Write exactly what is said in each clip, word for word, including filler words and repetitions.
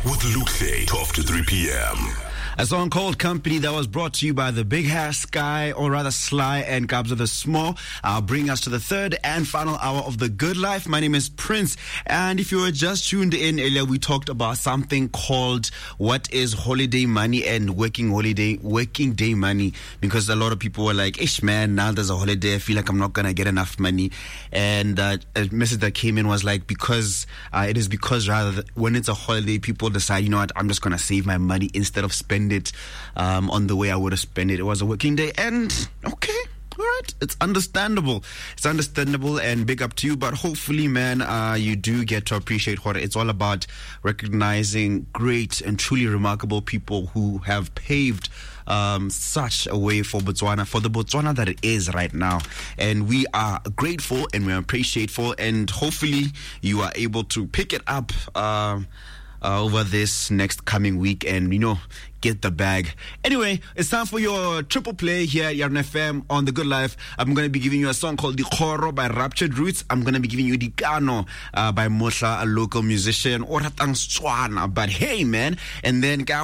with Luke, twelve to three p.m. A song called Company that was brought to you by the Big Hair Sky, or rather Sly and Kabza the Small. I'll bring us to the third and final hour of The Good Life. My name is Prince, and if you were just tuned in earlier, we talked about something called what is holiday money and working holiday, working day money, because a lot of people were like, ish man, now there's a holiday, I feel like I'm not going to get enough money. And uh, a message that came in was like, because uh, it is because rather th- when it's a holiday, people decide, you know what, I'm just going to save my money instead of spending it um, on the way I would have spent it. It was a working day, and okay, all right, it's understandable. It's understandable, and big up to you. But hopefully, man, uh, you do get to appreciate what it's all about, recognizing great and truly remarkable people who have paved Um, such a way for Botswana, for the Botswana that it is right now. And we are grateful and we're appreciative, and hopefully you are able to pick it up uh, uh, over this next coming week and, you know, get the bag. Anyway, it's time for your triple play here at Yarn F M on The Good Life. I'm going to be giving you a song called Dikgoro by Raptured Roots. I'm going to be giving you Dikano uh, by Mosha, a local musician, Oratang Swana. But hey, man, and then to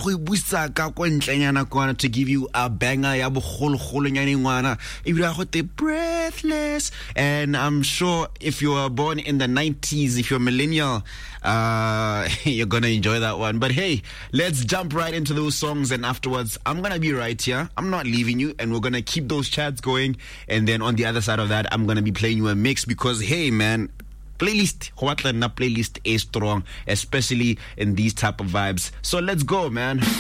give you a banger ya Breathless. And I'm sure if you were born in the nineties, if you're a millennial, uh, you're going to enjoy that one. But hey, let's jump right into those songs, and afterwards I'm gonna be right here. I'm not leaving you, and we're gonna keep those chats going. And then on the other side of that, I'm gonna be playing you a mix, because hey man, playlist playlist is strong, especially in these type of vibes. So let's go, man.